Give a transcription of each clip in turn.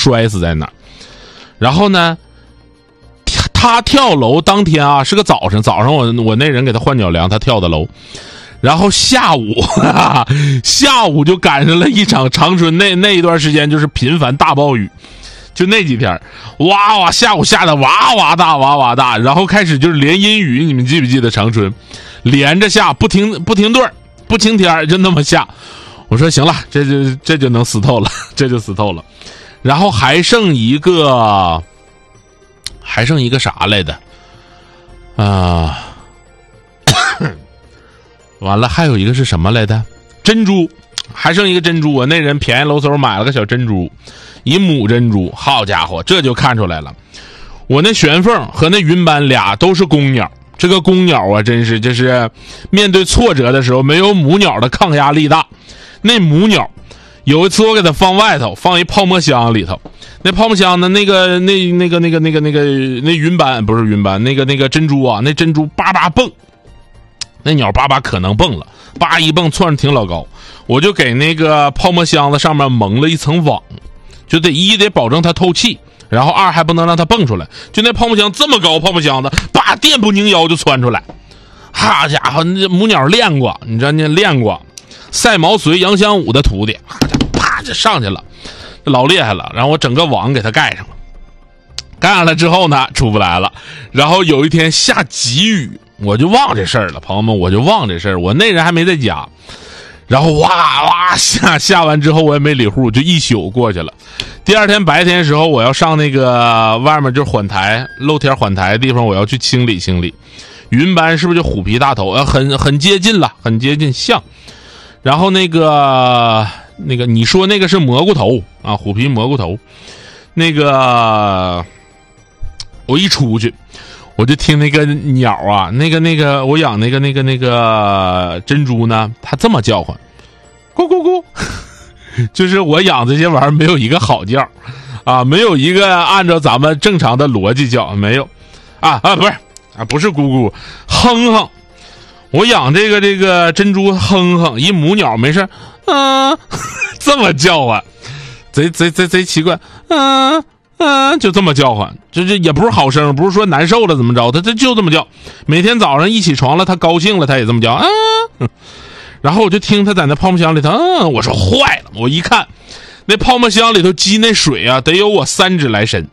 摔死在那儿。然后呢，他跳楼当天啊是个早上我那人给他换脚粮，他跳的楼。然后下午就赶上了一场长春那一段时间就是频繁大暴雨，就那几天哇哇下午下的哇哇大，然后开始就是连阴雨，你们记不记得长春连着下不停顿不晴天就那么下。我说行了，这就能死透了，这就死透了。然后还剩一个啥来的啊？完了，还有一个是什么来的？珍珠，还剩一个珍珠。我那人便宜楼嗖买了个小珍珠，一母珍珠。好家伙，这就看出来了。我那玄凤和那云斑俩都是公鸟，这个公鸟啊，真是就是面对挫折的时候，没有母鸟的抗压力大。那母鸟有一次我给它放外头，放一泡沫箱里头。那泡沫箱的那云斑不是云斑，那个珍珠啊，那珍珠叭叭蹦。那鸟叭叭可能蹦了，叭一蹦窜着挺老高，我就给那个泡沫箱子上面蒙了一层网，就得保证它透气，然后二还不能让它蹦出来。就那泡沫箱这么高，泡沫箱子叭电不拧腰就窜出来。好家伙，那母鸟练过，你知道那练过，赛毛遂杨香武的徒弟，啪就上去了，老厉害了。然后我整个网给它盖上了，盖上了之后呢，出不来了。然后有一天下急雨。我就忘这事儿了，朋友们，我就忘这事儿。我那人还没在家，然后哇哇下完之后，我也没理户，就一宿过去了。第二天白天的时候，我要上那个外面就是缓台露天缓台的地方，我要去清理清理。云斑是不是就虎皮大头？很接近了，很接近像。然后那个你说那个是蘑菇头啊，虎皮蘑菇头。那个我一出去。我就听那个鸟啊，那个我养那个珍珠呢，它这么叫唤，咕咕咕，就是我养这些玩意儿没有一个好叫啊，没有一个按照咱们正常的逻辑叫，没有不是咕咕，哼哼。我养这个珍珠哼哼，一母鸟没事这么叫唤，贼奇怪，就这么叫唤，这也不是好声，不是说难受了怎么着，他就这么叫。每天早上一起床了，他高兴了，他也这么叫然后我就听他在那泡沫箱里头，我说坏了，我一看那泡沫箱里头积那水啊，得有我3指来深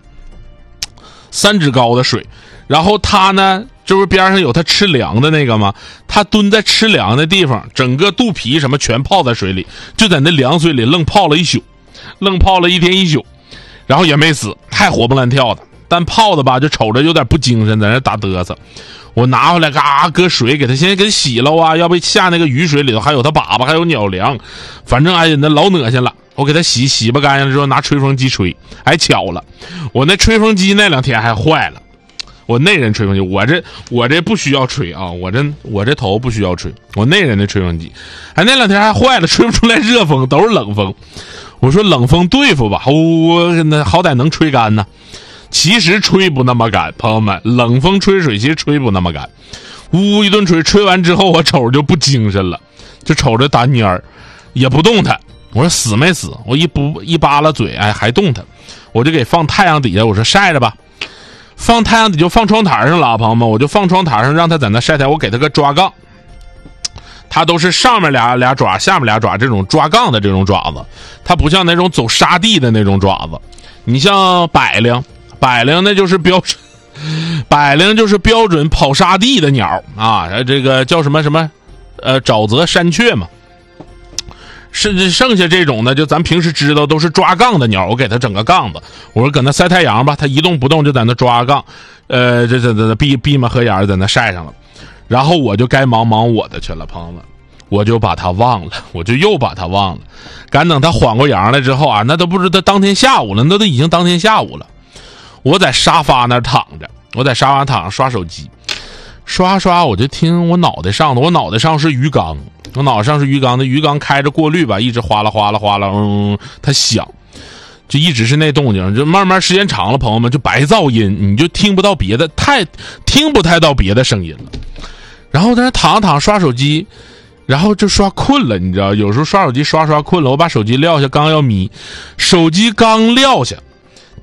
，3指高的水。然后他呢，这不是边上有他吃粮的那个吗？他蹲在吃粮的地方，整个肚皮什么全泡在水里，就在那凉水里愣泡了一宿，愣泡了1天1宿。然后也没死，太活蹦乱跳的，但泡的吧就瞅着有点不精神，在那打嘚瑟。我拿回来嘎搁水给他先给洗了啊，要不下那个雨水里头还有他粑粑，还有鸟粮，反正那老恶心了。我给他洗不干净之后拿吹风机吹，还巧了，我那吹风机那2天还坏了。我那人吹风机，我这不需要吹啊，我这头不需要吹，我那人的吹风机，那2天还坏了，吹不出来热风，都是冷风。我说冷风对付吧，我那好歹能吹干呢。其实吹不那么干，朋友们，冷风吹水其实吹不那么干。呜一顿吹，吹完之后我瞅着就不精神了，就瞅着打蔫儿，也不动弹。我说死没死？我一扒拉嘴，还动弹，我就给放太阳底下，我说晒着吧。放太阳底就放窗台上了，朋友们，我就放窗台上让他在那晒太阳，我给他个抓杠。它都是上面俩爪，下面俩爪，这种抓杠的这种爪子，它不像那种走沙地的那种爪子。你像百灵那就是标准，百灵就是标准跑沙地的鸟啊，这个叫什么沼泽山雀嘛。剩下这种呢，就咱平时知道都是抓杠的鸟，我给它整个杠子，我说搁那晒太阳吧，它一动不动就在那抓杠，这闭嘛合眼在那晒上了。然后我就该忙我的去了，朋友们，我就把他忘了，我就又把他忘了。赶等他缓过阳来之后啊，那都不知道当天下午了，那都已经当天下午了。我在沙发那儿躺着，我在沙发躺上刷手机，刷，我就听我脑袋上是鱼缸，我脑袋上是鱼缸，那鱼缸开着过滤吧，一直哗啦哗啦哗啦，它响。就一直是那动静，就慢慢时间长了，朋友们就白噪音，你就听不到别的，听不太到别的声音了。然后在那躺刷手机，然后就刷困了，你知道，有时候刷手机刷困了，我把手机撂下，刚要眯，手机刚撂下，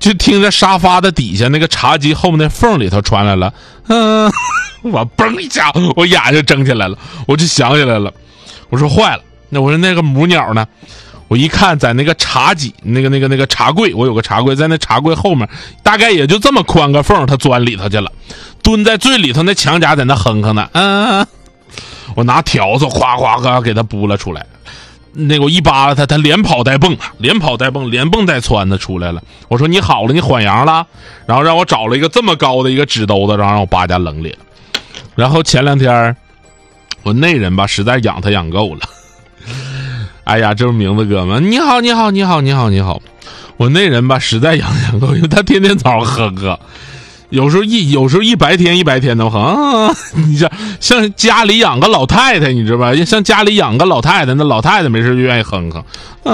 就听着沙发的底下那个茶几后面那缝里头传来了，我嘣一下，我眼就睁起来了，我就想起来了，我说坏了，我说那个母鸟呢？我一看，在那个茶几，那个茶柜，我有个茶柜，在那茶柜后面，大概也就这么宽个缝，它钻里头去了，蹲在最里头那墙角，在那哼哼呢。我拿笤帚哗哗哗给它拨了出来。那个我一扒拉它连跑带蹦，连蹦带窜的出来了。我说你好了，你缓阳了，然后让我找了一个这么高的一个纸兜子，然后让我扒家冷里了。然后前2天，我那人吧，实在养它养够了。哎呀，这是名字哥们，你好。我那人吧，实在养够，因为他天天早上哼哼，有时候一白天的哼。你像家里养个老太太，你知道吧？像家里养个老太太，那老太太没事就愿意哼哼，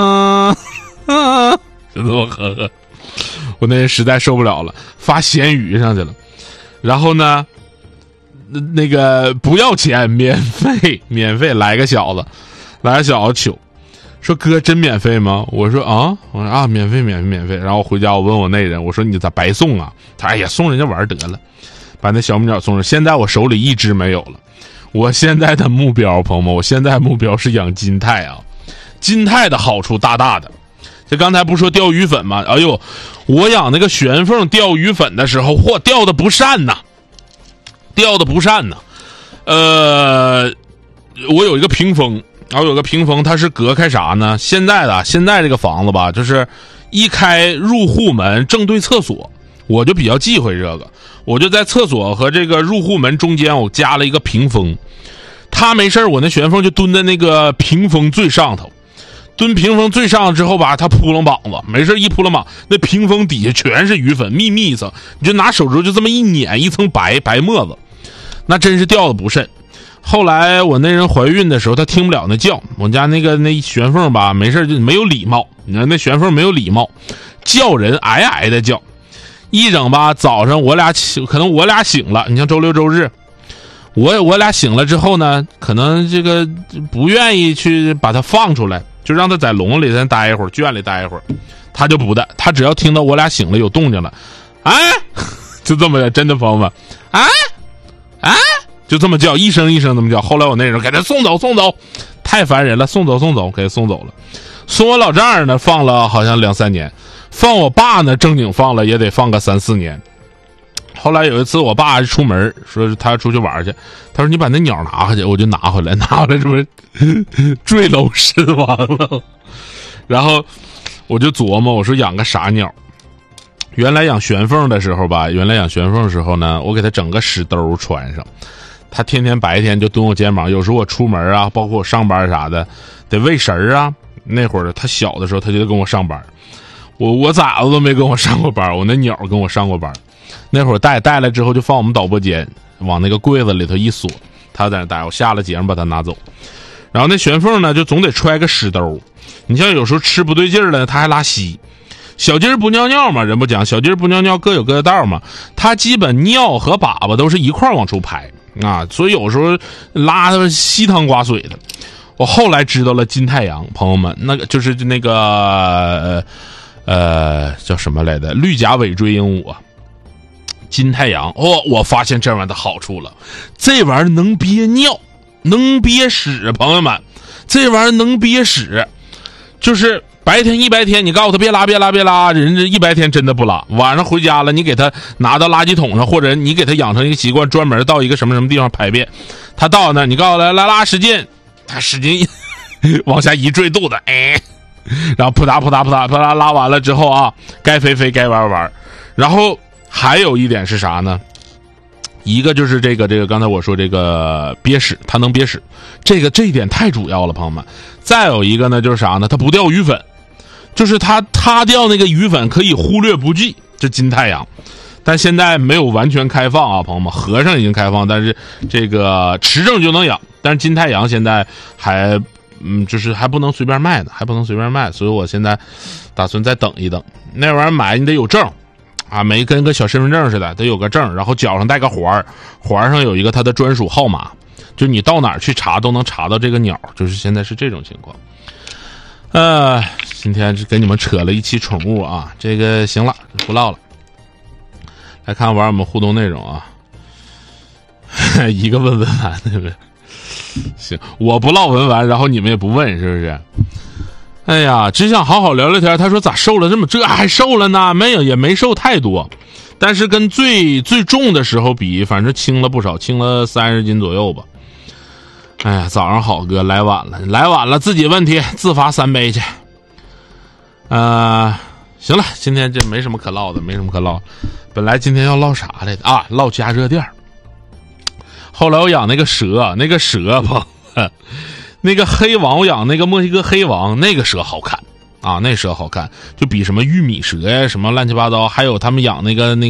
就这么哼哼。我那人实在受不了了，发闲鱼上去了。然后呢，那个不要钱，免费来个小子求。说哥真免费吗？我说啊，免费。然后回家我问我那人，我说你咋白送啊？他哎呀，送人家玩得了，把那小母鸟送上。现在我手里一只没有了。我现在的目标，朋友们，我现在目标是养金泰啊。金泰的好处大的。这刚才不是说钓鱼粉吗？哎呦，我养那个玄凤钓鱼粉的时候，钓的不善呐。我有一个屏风。然后有个屏风，它是隔开啥呢？现在这个房子吧，就是一开入户门正对厕所，我就比较忌讳这个，我就在厕所和这个入户门中间，我加了一个屏风。他没事，我那玄凤就蹲在那个屏风最上头，蹲屏风最上之后吧，他扑棱膀子，没事一扑棱膀，那屏风底下全是鱼粉，密密一层，你就拿手指头就这么一捻，一层白沫子，那真是钓的不慎。后来我那人怀孕的时候，她听不了那叫，我家那玄凤吧，没事就没有礼貌，你看那玄凤没有礼貌，叫人挨的叫，一整吧早上可能我俩醒了，你像周六周日，我俩醒了之后呢，可能这个不愿意去把它放出来，就让它在笼里再待一会儿，圈里待一会儿，他就不的，他只要听到我俩醒了有动静了，就这么真的朋友们，就这么叫，一声这么叫。后来我那人给他送走，太烦人了，送走，给他送走了。送我老丈人呢，放了好像2-3年，放我爸呢，正经放了也得放个3-4年。后来有一次我爸出门，说他出去玩去，他说你把那鸟拿回去，我就拿回来，这不是坠楼身亡了。然后我就琢磨，我说养个啥鸟？原来养玄凤的时候呢，我给他整个屎兜穿上。他天天白天就蹲我肩膀，有时候我出门啊，包括我上班啥的，得喂食啊。那会儿他小的时候，他就跟我上班，我崽子都没跟我上过班，我那鸟跟我上过班。那会儿带来之后，就放我们导播间，往那个柜子里头一锁，他在那待，我下了节目把他拿走。然后那玄凤呢，就总得揣个屎兜。你像有时候吃不对劲了，他还拉稀。小鸡儿不尿尿嘛，人不讲小鸡儿不尿尿各有各的道嘛，他基本尿和粑粑都是一块往出排啊，所以有时候拉的稀汤寡水的。我后来知道了金太阳，朋友们，那个就是那个叫什么来的绿甲尾椎鹦鹉啊，金太阳。我发现这玩意儿的好处了，这玩意儿能憋尿，能憋屎，朋友们，这玩意儿能憋屎，就是一白天你告诉他别拉，人这一白天真的不拉，晚上回家了你给他拿到垃圾桶上，或者你给他养成一个习惯，专门到一个什么地方排便，他到那你告诉他来拉使劲，他使劲往下一坠肚子，然后扑嗒拉完了之后啊，该飞该玩。然后还有一点是啥呢？一个就是这个刚才我说这个憋屎，它能憋屎，这一点太主要了，朋友们。再有一个呢就是啥呢？它不掉鱼粉，就是它掉那个鱼粉可以忽略不计，这金太阳。但现在没有完全开放啊，朋友们，和尚已经开放，但是这个持证就能养，但是金太阳现在还就是还不能随便卖的，所以我现在打算再等一等。那玩意儿买你得有证啊，没跟个小身份证似的，得有个证，然后脚上带个环上有一个它的专属号码，就你到哪儿去查都能查到这个鸟，就是现在是这种情况。 今天跟你们扯了一期宠物啊，这个行了，不唠了。来看玩我们互动内容啊，一个问文玩，对不对？行，我不唠文玩，然后你们也不问，是不是？哎呀，只想好好聊聊天。他说咋瘦了这么，这还瘦了呢？没有，也没瘦太多，但是跟最重的时候比，反正轻了不少，轻了30斤左右吧。哎呀，早上好哥，来晚了，自己问题，自罚3杯去。行了，今天这没什么可唠的，本来今天要唠啥来的啊？唠加热垫。后来我养那个蛇吧，那个黑王，我养那个墨西哥黑王，那个蛇好看啊，那蛇好看，就比什么玉米蛇呀，什么乱七八糟，还有他们养那个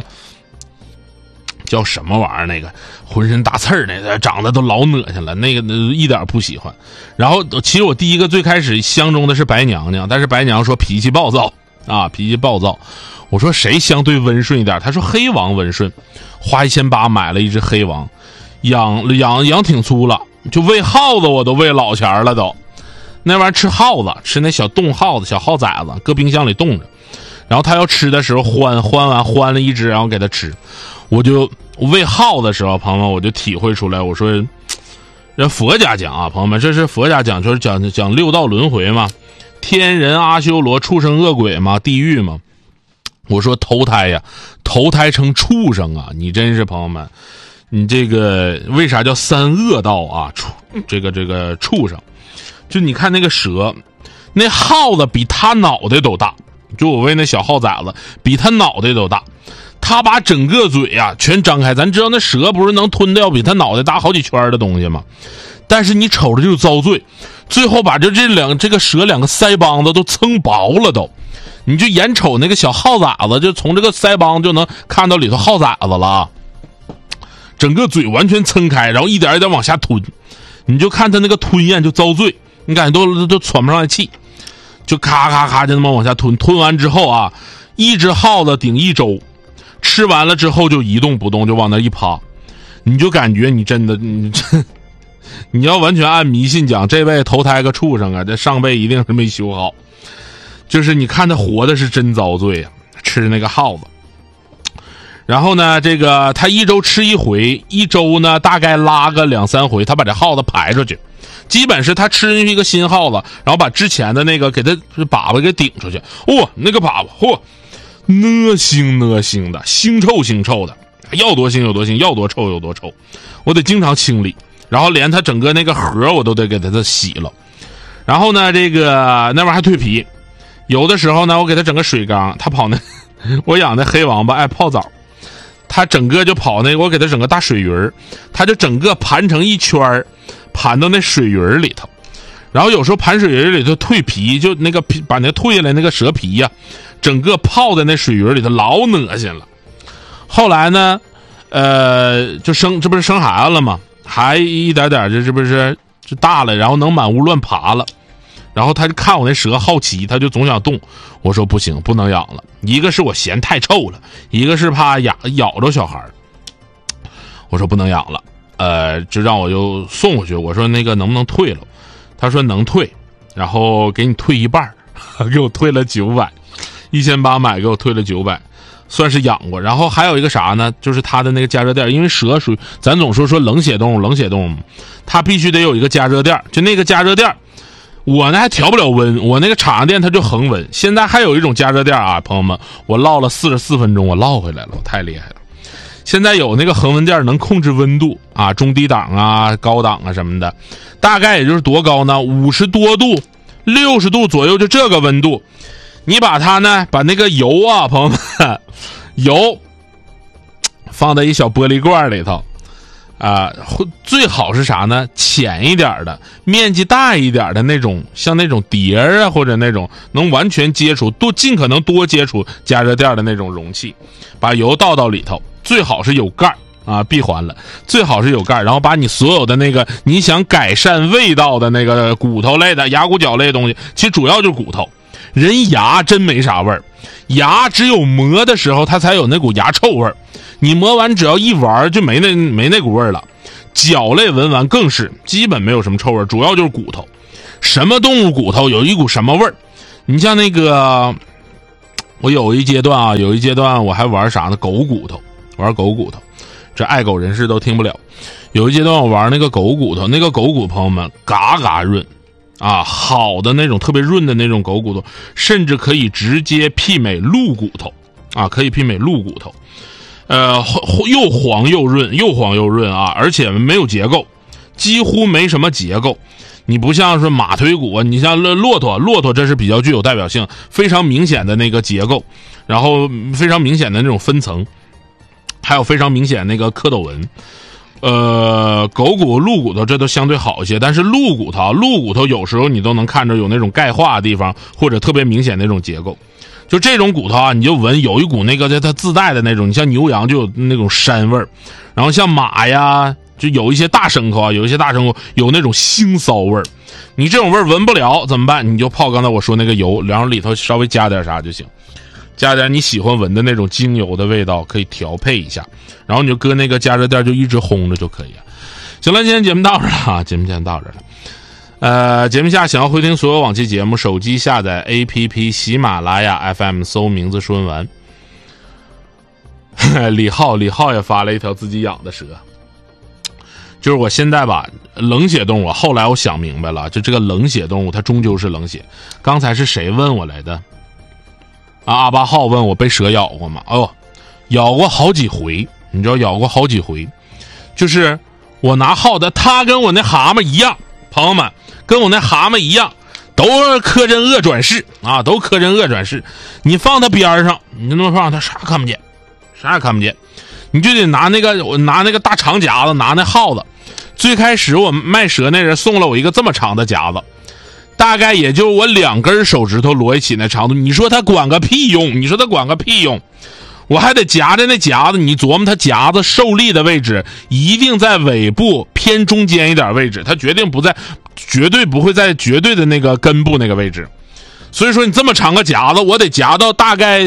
叫什么玩意儿，那个浑身大刺儿，那个长得都老恶心了，那个一点不喜欢。然后其实我第一个最开始相中的是白娘娘，但是白娘娘说脾气暴躁。我说谁相对温顺一点？他说黑王温顺，花1800买了一只黑王，养挺粗了，就喂耗子我都喂老钱了都。那玩意儿吃耗子，吃那小冻耗子、小耗崽子，搁冰箱里冻着。然后他要吃的时候欢了一只，然后给他吃。我就喂耗的时候，朋友们，我就体会出来，我说人佛家讲啊，朋友们，这是佛家讲，就是讲六道轮回嘛，天人阿修罗畜生恶鬼嘛，地狱嘛。我说投胎成畜生啊，你真是朋友们，你这个为啥叫3恶道啊？这个畜生，就你看那个蛇，那耗子比他脑袋都大，就我喂那小耗崽子比他脑袋都大，他把整个嘴啊全张开，咱知道那蛇不是能吞掉比他脑袋大好几圈的东西吗？但是你瞅着就遭罪，最后把这个蛇2个腮帮子都撑薄了都，你就眼瞅那个小耗崽子就从这个腮帮就能看到里头耗崽子了，整个嘴完全撑开，然后一点一点往下吞，你就看他那个吞咽就遭罪，你感觉都喘不上来气，就咔咔咔就那么往下吞完之后啊，一只耗子顶1周，吃完了之后就一动不动，就往那一趴，你就感觉你真的你要完全按迷信讲，这辈投胎个畜生啊，这上辈一定是没修好。就是你看他活的是真遭罪啊，吃那个耗子。然后呢，这个他1周吃1回，1周呢大概拉个2、3回，他把这耗子排出去。基本是他吃进去一个新耗子，然后把之前的那个给他粑粑给顶出去。那个粑粑，恶腥的，腥臭的，要多腥有多腥，要多臭有多臭，我得经常清理。然后连他整个那个盒我都得给他洗了。然后呢，这个那玩意儿还蜕皮，有的时候呢我给他整个水缸，他跑我养的黑王八爱泡澡，他整个就跑我给他整个大水鱼，他就整个盘成一圈，盘到那水鱼里头。然后有时候盘水鱼里头蜕皮，就那个皮把那蜕下来那个蛇皮呀，整个泡在那水鱼里头，老恶心了。后来呢就这不是生孩子了吗？还一点点这不是就大了，然后能满屋乱爬了。然后他就看我那蛇好奇，他就总想动。我说不行，不能养了，一个是我嫌太臭了，一个是怕咬着小孩。我说不能养了，就让我又送回去。我说那个能不能退了？他说能退，然后给你退一半，给我退了900，1800买给我退了900。算是养过。然后还有一个啥呢，就是它的那个加热垫，因为蛇属于咱总说冷血动物，它必须得有一个加热垫，就那个加热垫我呢还调不了温，我那个插上电它就恒温。现在还有一种加热垫啊，朋友们，我唠了44分钟，我唠回来了，太厉害了。现在有那个恒温垫能控制温度啊，中低档啊、高档啊什么的，大概也就是多高呢，50多度、60度左右，就这个温度。你把它呢，把那个油啊，朋友们，油放在一小玻璃罐里头最好是啥呢？浅一点的，面积大一点的那种，像那种碟儿啊，或者那种能完全接触尽可能多接触加热垫的那种容器，把油倒到里头，最好是有盖啊，闭环了，最好是有盖，然后把你所有的那个你想改善味道的那个骨头类的、牙骨角类的东西，其实主要就是骨头。人牙真没啥味儿，牙只有磨的时候它才有那股牙臭味儿，你磨完只要一玩就没那股味儿了。脚类文玩更是基本没有什么臭味儿，主要就是骨头。 什么动物骨头有一股什么味儿。你像那个，我有一阶段我还玩啥呢？狗骨头，玩狗骨头，这爱狗人士都听不了。有一阶段我玩那个狗骨头，那个狗骨朋友们嘎嘎润啊，好的那种特别润的那种狗骨头，甚至可以直接媲美鹿骨头啊，可以媲美鹿骨头。又黄又润啊，而且没有结构，几乎没什么结构。你不像是马腿骨，你像骆驼这是比较具有代表性，非常明显的那个结构，然后非常明显的那种分层，还有非常明显那个蝌蚪纹。狗骨、鹿骨头这都相对好一些，但是鹿骨头有时候你都能看着有那种钙化的地方，或者特别明显那种结构。就这种骨头啊，你就闻有一股那个它自带的那种，你像牛羊就有那种膻味儿，然后像马呀，就有一些大牲口有那种腥臊味儿。你这种味儿闻不了怎么办？你就泡刚才我说那个油，然后里头稍微加点啥就行，加点你喜欢闻的那种精油的味道，可以调配一下，然后你就搁那个加热垫就一直烘着就可以了。行了，今天节目到这儿了，节目下想要回听所有往期节目，手机下载 APP 喜马拉雅 FM 搜名字说文完。李浩也发了一条自己养的蛇，就是我现在吧，冷血动物，后来我想明白了，就这个冷血动物它终究是冷血。刚才是谁问我来的？阿巴浩问我被蛇咬过吗？咬过好几回，你知道咬过好几回，就是我拿耗子，它跟我那蛤蟆一样，朋友们，跟我那蛤蟆一样，都是柯镇恶转世啊，都柯镇恶转世。你放它边上，你那么放它啥也看不见，你就得拿那个大长夹子，拿那耗子。最开始我卖蛇那人送了我一个这么长的夹子，大概也就我2根手指头摞一起那长度。你说它管个屁用？我还得夹着那夹子，你琢磨它夹子受力的位置一定在尾部偏中间一点位置，它绝对不会在绝对的那个根部那个位置。所以说你这么长个夹子，我得夹到大概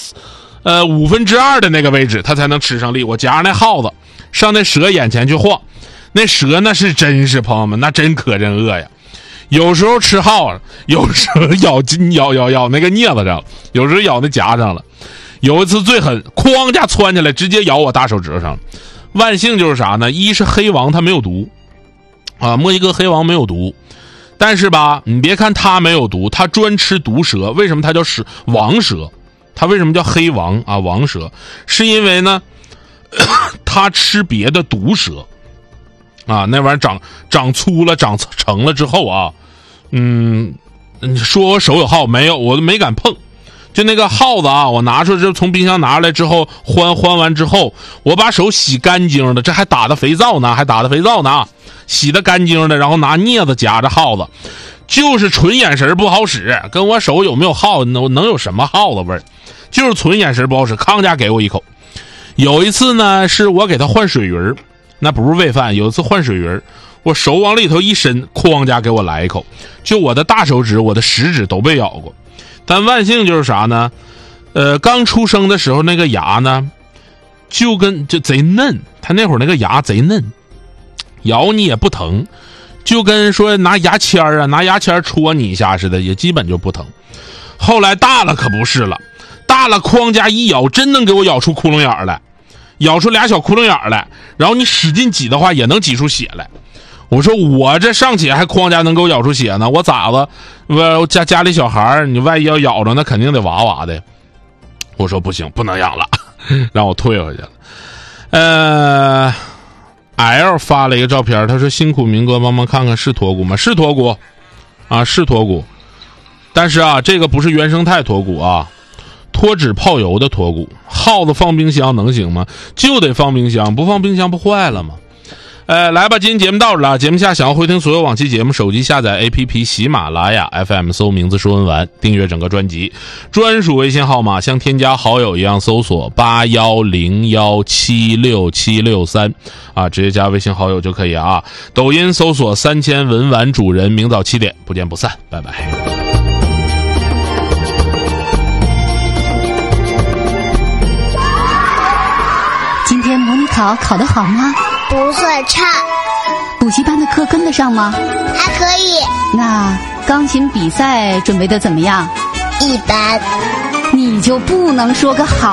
2/5的那个位置，它才能吃上力。我夹着那耗子上那蛇眼前去晃，那蛇那是真是朋友们，那真可真恶呀。有时候吃耗子，有时候咬那个镊子上，有时候咬那夹上了。有一次最狠，哐家窜起来，直接咬我大手指头上。万幸就是啥呢？一是黑王它没有毒啊，墨西哥黑王没有毒。但是吧，你别看它没有毒，它专吃毒蛇。为什么它叫王蛇？它为什么叫黑王啊？王蛇是因为呢，它吃别的毒蛇啊，那玩意儿长粗了、长成了之后啊，你说我手有耗没有？我都没敢碰。就那个耗子啊，我拿出来就从冰箱拿出来之后，欢完之后，我把手洗干净的，这还打的肥皂呢，洗的干净的，然后拿镊子夹着耗子，就是纯眼神不好使，跟我手有没有耗子能有什么耗子味儿？就是纯眼神不好使，康家给我一口。有一次呢，是我给他换水鱼，那不是喂饭，有一次换水鱼，我手往里头一伸，哐家给我来一口，就我的大手指、我的食指都被咬过。但万幸就是啥呢？刚出生的时候那个牙呢，就贼嫩，他那会儿那个牙贼嫩，咬你也不疼，就跟说拿牙签戳你一下似的，也基本就不疼。后来大了可不是了，大了哐家一咬，真能给我咬出窟窿眼来，咬出俩小窟窿眼来，然后你使劲挤的话也能挤出血来。我说我这尚且还哐家能给我咬出血呢，我咋子？我家里小孩你万一要咬着，那肯定得哇哇的。我说不行，不能养了，让我退回去了。L 发了一个照片，他说辛苦明哥帮忙看看是脱骨吗？是脱骨啊，是脱骨。但是啊，这个不是原生态脱骨啊，脱脂泡油的脱骨。耗子放冰箱能行吗？就得放冰箱，不放冰箱不坏了吗？来吧，今天节目到这了。节目下想要回听所有往期节目，手机下载 APP 喜马拉雅 FM 搜名字说文完，订阅整个专辑。专属微信号码像添加好友一样搜索8101767763啊，直接加微信好友就可以啊。抖音搜索3000文玩主人，明早7点不见不散，拜拜。 今天模拟考考得好吗？ 不算差。 补习班的课跟得上吗？ 还可以。 那钢琴比赛准备的怎么样？ 一般。 你就不能说个好